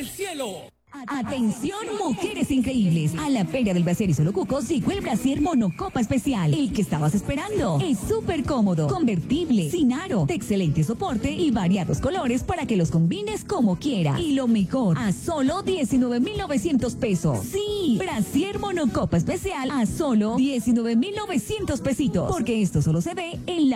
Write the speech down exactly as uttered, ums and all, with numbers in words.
del cielo! Atención, mujeres increíbles. A la Feria del Brasier y Solo Cucos llegó el Brasier Monocopa Especial. El que estabas esperando. Es súper cómodo, convertible, sin aro, de excelente soporte y variados colores para que los combines como quieras. Y lo mejor, a solo diecinueve mil novecientos pesos. Sí, Brasier Monocopa Especial a solo diecinueve mil novecientos pesitos. Porque esto solo se ve en la